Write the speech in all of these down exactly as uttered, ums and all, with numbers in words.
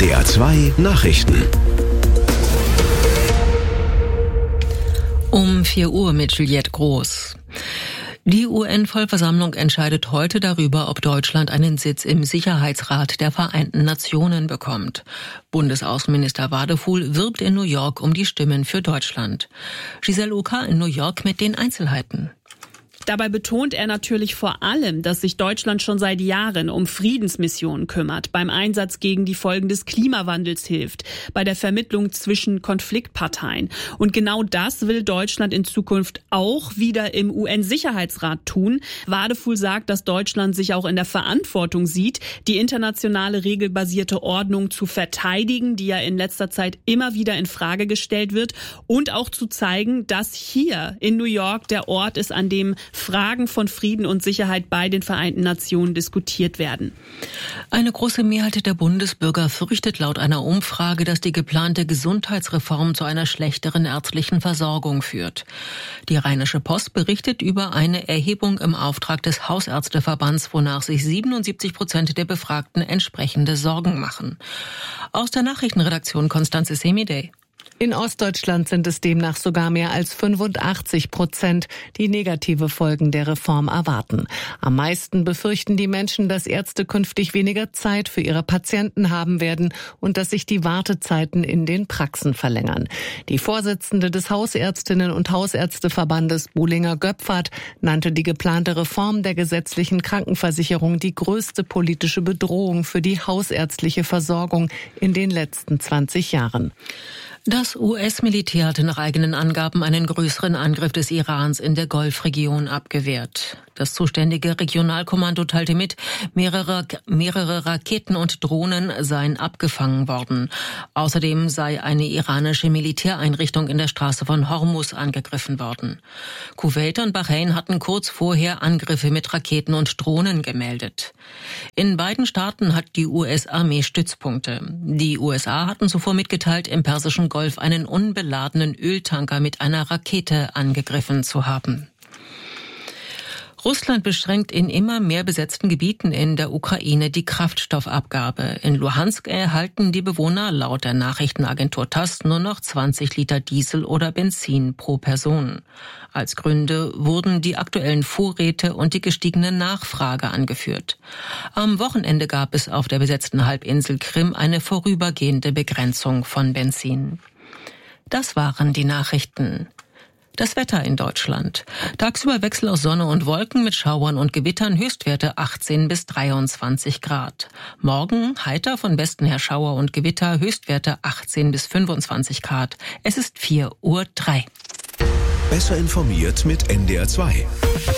N D R zwei Nachrichten. Um vier Uhr mit Juliette Groß. Die U N-Vollversammlung entscheidet heute darüber, ob Deutschland einen Sitz im Sicherheitsrat der Vereinten Nationen bekommt. Bundesaußenminister Wadefuhl wirbt in New York um die Stimmen für Deutschland. Giselle Uka in New York mit den Einzelheiten. Dabei betont er natürlich vor allem, dass sich Deutschland schon seit Jahren um Friedensmissionen kümmert, beim Einsatz gegen die Folgen des Klimawandels hilft, bei der Vermittlung zwischen Konfliktparteien. Und genau das will Deutschland in Zukunft auch wieder im U N-Sicherheitsrat tun. Wadefuhl sagt, dass Deutschland sich auch in der Verantwortung sieht, die internationale regelbasierte Ordnung zu verteidigen, die ja in letzter Zeit immer wieder in Frage gestellt wird, und auch zu zeigen, dass hier in New York der Ort ist, an dem Fragen von Frieden und Sicherheit bei den Vereinten Nationen diskutiert werden. Eine große Mehrheit der Bundesbürger fürchtet laut einer Umfrage, dass die geplante Gesundheitsreform zu einer schlechteren ärztlichen Versorgung führt. Die Rheinische Post berichtet über eine Erhebung im Auftrag des Hausärzteverbands, wonach sich siebenundsiebzig Prozent der Befragten entsprechende Sorgen machen. Aus der Nachrichtenredaktion Konstanze Semidey. In Ostdeutschland sind es demnach sogar mehr als fünfundachtzig Prozent, die negative Folgen der Reform erwarten. Am meisten befürchten die Menschen, dass Ärzte künftig weniger Zeit für ihre Patienten haben werden und dass sich die Wartezeiten in den Praxen verlängern. Die Vorsitzende des Hausärztinnen- und Hausärzteverbandes, Buhlinger Göpfert, nannte die geplante Reform der gesetzlichen Krankenversicherung die größte politische Bedrohung für die hausärztliche Versorgung in den letzten zwanzig Jahren. Das U S-Militär hatte nach eigenen Angaben einen größeren Angriff des Irans in der Golfregion abgewehrt. Das zuständige Regionalkommando teilte mit, mehrere, mehrere Raketen und Drohnen seien abgefangen worden. Außerdem sei eine iranische Militäreinrichtung in der Straße von Hormuz angegriffen worden. Kuwait und Bahrain hatten kurz vorher Angriffe mit Raketen und Drohnen gemeldet. In beiden Staaten hat die U S-Armee Stützpunkte. Die U S A hatten zuvor mitgeteilt, im Persischen Golf einen unbeladenen Öltanker mit einer Rakete angegriffen zu haben. Russland beschränkt in immer mehr besetzten Gebieten in der Ukraine die Kraftstoffabgabe. In Luhansk erhalten die Bewohner laut der Nachrichtenagentur TASS nur noch zwanzig Liter Diesel oder Benzin pro Person. Als Gründe wurden die aktuellen Vorräte und die gestiegene Nachfrage angeführt. Am Wochenende gab es auf der besetzten Halbinsel Krim eine vorübergehende Begrenzung von Benzin. Das waren die Nachrichten. Das Wetter in Deutschland. Tagsüber Wechsel aus Sonne und Wolken mit Schauern und Gewittern, Höchstwerte achtzehn bis dreiundzwanzig Grad. Morgen heiter, von Westen her Schauer und Gewitter, Höchstwerte achtzehn bis fünfundzwanzig Grad. Es ist vier Uhr drei. Besser informiert mit N D R zwei.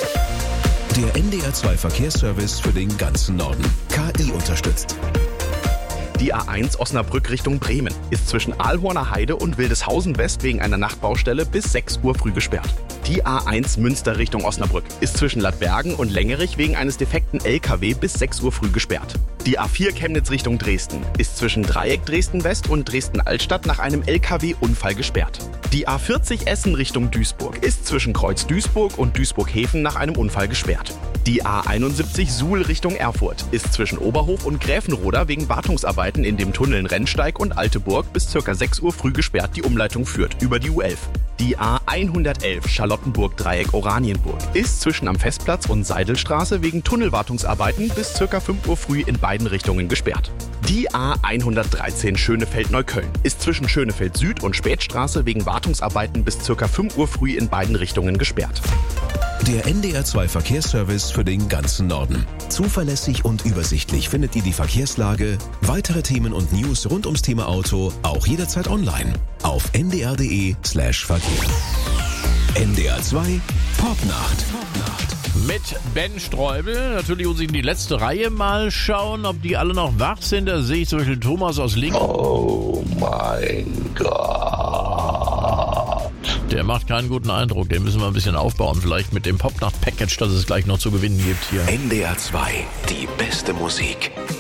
Der N D R zwei Verkehrsservice für den ganzen Norden. K I unterstützt. Die A eins Osnabrück Richtung Bremen ist zwischen Ahlhorner Heide und Wildeshausen West wegen einer Nachtbaustelle bis sechs Uhr früh gesperrt. Die A eins Münster Richtung Osnabrück ist zwischen Ladbergen und Längerich wegen eines defekten L K W bis sechs Uhr früh gesperrt. Die A vier Chemnitz Richtung Dresden ist zwischen Dreieck Dresden West und Dresden Altstadt nach einem L K W-Unfall gesperrt. Die A vierzig Essen Richtung Duisburg ist zwischen Kreuz Duisburg und Duisburg-Häfen nach einem Unfall gesperrt. Die A einundsiebzig Suhl Richtung Erfurt ist zwischen Oberhof und Gräfenroda wegen Wartungsarbeiten in dem Tunnel Rennsteig und Alteburg bis ca. sechs Uhr früh gesperrt. Die Umleitung führt über die U elf. Die A hundertelf Charlottenburg-Dreieck Oranienburg ist zwischen am Festplatz und Seidelstraße wegen Tunnelwartungsarbeiten bis ca. fünf Uhr früh in beiden Richtungen gesperrt. Die A hundertdreizehn Schönefeld-Neukölln ist zwischen Schönefeld Süd und Spätstraße wegen Wartungsarbeiten bis ca. fünf Uhr früh in beiden Richtungen gesperrt. Der N D R zwei Verkehrsservice für den ganzen Norden. Zuverlässig und übersichtlich findet ihr die Verkehrslage, weitere Themen und News rund ums Thema Auto auch jederzeit online auf n d r punkt d e slash verkehr. N D R zwei Popnacht. Mit Ben Streubel. Natürlich muss ich in die letzte Reihe mal schauen, ob die alle noch wach sind. Da sehe ich zum Beispiel Thomas aus Linken. Oh mein Gott. Der macht keinen guten Eindruck. Den müssen wir ein bisschen aufbauen. Vielleicht mit dem Popnacht-Package, das es gleich noch zu gewinnen gibt hier. N D R zwei, die beste Musik.